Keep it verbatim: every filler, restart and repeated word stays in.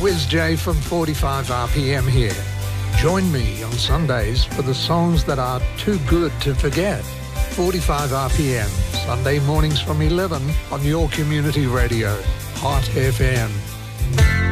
Whiz J from forty-five R P M here. Join me on Sundays for the songs that are too good to forget. forty-five R P M, Sunday mornings from eleven on your community radio, Hot F M.